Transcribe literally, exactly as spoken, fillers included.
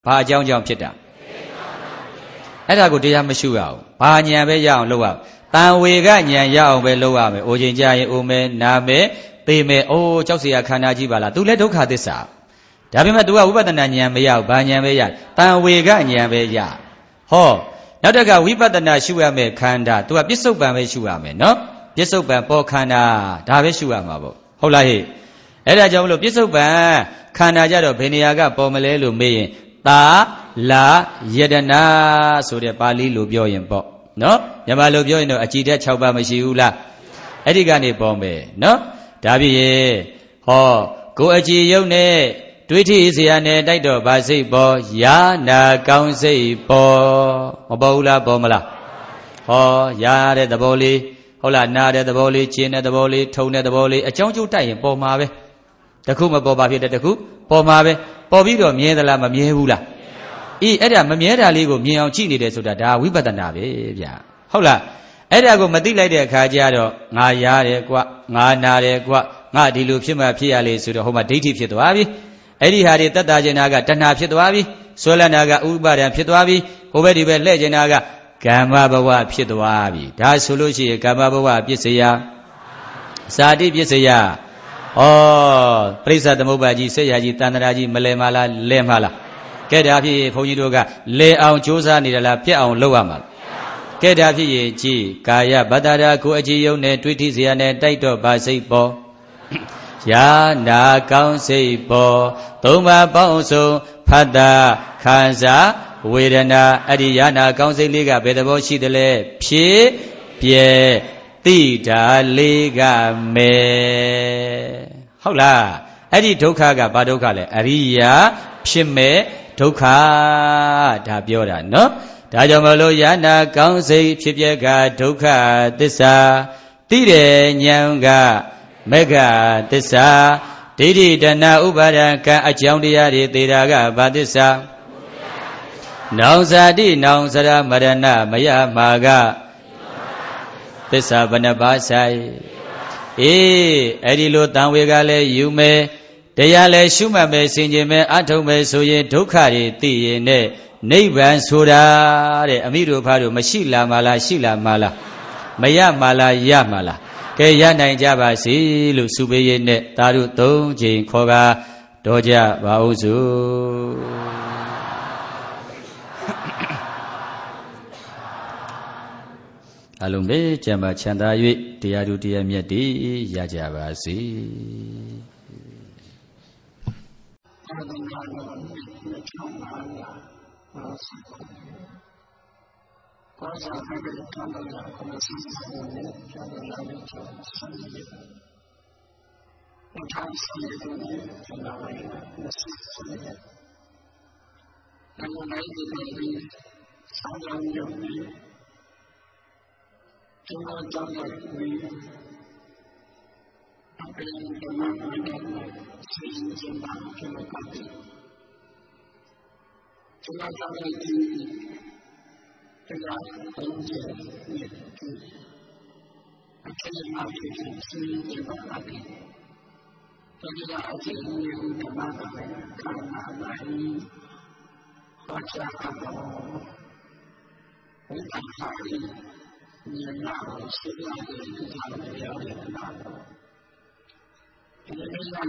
ဘာအကြောင်းကြောင့်ဖြစ်တာအဲ့ဒါကိုတရားမရှိရအောင်ဘာဉာဏ်ပဲရအောင်လုပ်ရတန်ဝေကဉာဏ်ရအောင်ပဲလုပ်ရမယ်အိုချိန်ကြရင်အိုမယ်နာမယ်သိမယ်အိုးကြောက်เสียခန္ဓာကြီးပါလား तू လည်းဒုက္ခသစ္စာဒါပေမဲ့ तू ကဝိပဿနာဉာဏ်မရဘူးဘာဉာဏ်ပဲရတန်ဝေကဉာဏ်ပဲရဟောနောက်တက်ကဝိပဿနာရှုရမယ်ခန္ဓာ तू ကပစ္စုပန်ပဲရှုရမယ်နော်ပစ္စုပန်ပေါ်ခန္ဓာဒါပဲရှုရမှာပေါ့ဟုတ်လားဟဲ့အဲ့ဒါကြောင့်မလို့ပစ္စုပန်ခန္ဓာကြတော့ဘယ်နေရာကပေါ်မလဲလို့မေးရင်သာလာယတနာဆိုတဲ့ပါဠိလိုပြောရင်ပေါ့နော်မြန်မာလိုပြောရင်တော့အကြည်တက်၆ပါးမရှိဘူးလားအဲ့ဒီကနေပေါ်မယ်နော်ဒါဖြစ်ရဲ့ဟောကိုအကြည်ယုံနဲ့တွေးထိเสียနဲ့တိုက်တော့ဗာစိတ်ပေါ်ယာနာကောင်းစိတ်ပေါ်မပေါ်ဘူးလားပေါ်မလားဟောယာတဲ့သဘောလေးဟုတ်လားနာတဲ့သဘောလေးကျင်းတဲ့သဘောလေးထုံတဲ့သဘောလေးအကြောင်းကျိုးတိုက်ရင်ပေါ်မှာပဲတခုမပေါ်ပါဖြစ်တဲ့တခုပေါ်မှာပဲပေါ်ပြီးတော့မြဲသလားမမြဲဘူးလားအေးအဲ့ဒါမမြဲတာလေးကိုမြင်အောင်ကြည့်နေတယ်ဆိုတာဒါဝိပဿနာပဲဗျာဟုတ်လားအဲ့ဒါကိုမသိလိုက်တဲ့အခါကျတော့ငါရတယ်ကွငါနာတယ်ကွငါဒီလိုဖြစ်မှဖြစ်ရလေဆိုတော့ဟိုမှာဒိဋ္ဌိဖြစ်သွားပြီအဲ့ဒီဟာတွေတတ်တာကျင်နာကတဏှာဖြစ်သွားပြီဆွဲလန်းတာကဥပါဒံဖြစ်သွားပြီဟိုဘက်ဒီဘက်လှည့်ကျင်တာကကမ္မဘဝဖြစ်သွားပြီဒါဆိုလို့ရှိရင်ကမ္မဘဝပစ္စယဇာတိပစ္စယဩပရိစ္ဆသမုပ္ပါကြီးဆက်ရကြီးတန်တရာကြီးမလဲမလားလဲမလားကဲဒါဖြစ်ရင်ဘုန်းကြီးတို့ကလဲအောင်ကြိုးစားနေတယ်လားပြက်အောင်လုပ်ရမှာကဲဒါဖြစ်ရင်ကြည်ကာယဗတ္တရာကိုအကြည်ယုံနဲ့တွေးထိเสียနဲ့တိုက်တော့ဗာစိတ်ပေါ်ယာနာကောင်းစိတ်ပေါ်သုံးပါးပေါင်းစုံဖတ်တာခံစားဝေဒနာအဲ့ဒီယာနာကောင်းစိတ်လေးကဘယ်သဘောရှိသလဲဖြစ်ပြဲတိတာလေးကမယ်ဟုတ်လားအဲ့ဒီဒုက္ခကဘာဒုက္ခလဲအရိယာဖြစ်မဲ့ဒုက္ခဒါပြောတာနော်ဒါကြောင့်မလို့ယာနာကောင်းစိတ်ဖြစ်ပြဲကဒုက္ခသစ္စာသိတယ်ဉာဏ်ကမေဃသစ္စာဒိဋ္ဌိတဏှာဥပါဒံကံအကြောင်းတရားတွေသေတာကဘာသစ္စာနောင်ဇာတိနောင်စရမရဏမယမာကသစ္စာဘယ်နှပါးဆိုင်အေးအဲ့ဒီလိုတန်ဝေကလည်းယူမယ်တရားလည်းရှုမှတ်မယ်စင်ကြင်မယ်အထုံမယ်ဆိုရင်ဒုက္ခတွေသိရင်နဲ့နိဗ္ဗာန်ဆိုတာတဲ့အမိတို့ဖားတို့မရှိလာမလားရှိလာမလားမရမလားရမလားကဲရနိုင်ကြပါစေလို့ဆုပေးရတဲ့သာတို့သုံးချိန်ခေါ်ကားတော်ကြပါဦးစို့အလုံးပဲကျမ်းပါချမ်းသာ၍တရားတို့တရားမြတ်တွေရကြပါစေ我想这个看到两个新鲜的，看到两个新鲜的，我看新鲜的，看到了一个新鲜的，然后来一个的，上两有的，中国讲的的，那个什么那个新鲜的，什么搞的，中国讲的的。这个东西也是，而且那就是是这个那个，这个而且你有什么的看哪来，或者看到我看哪里，你那我是那个一条的了解那个，因为那个